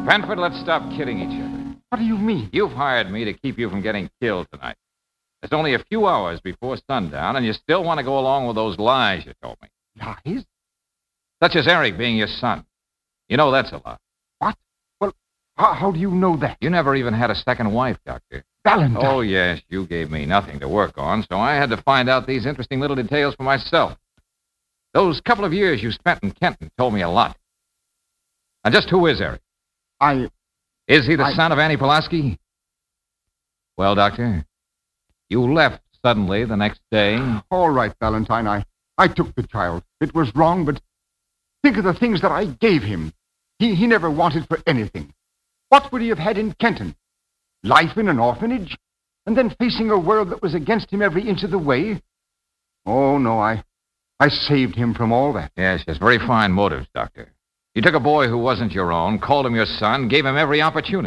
Benford, let's stop kidding each other. What do you mean? You've hired me to keep you from getting killed tonight. It's only a few hours before sundown, and you still want to go along with those lies you told me. Lies? Such as Eric being your son. You know that's a lie. What? Well, how do you know that? You never even had a second wife, Doctor. Valentine. Oh, yes, you gave me nothing to work on, so I had to find out these interesting little details for myself. Those couple of years you spent in Kenton told me a lot. Now, just who is Eric? Is he the son of Annie Pulaski? Well, Doctor, you left suddenly the next day. All right, Valentine, I took the child. It was wrong, but think of the things that I gave him. He never wanted for anything. What would he have had in Kenton? Life in an orphanage? And then facing a world that was against him every inch of the way? Oh, no, I saved him from all that. Yes, very fine motives, Doctor. You took a boy who wasn't your own, called him your son, gave him every opportunity.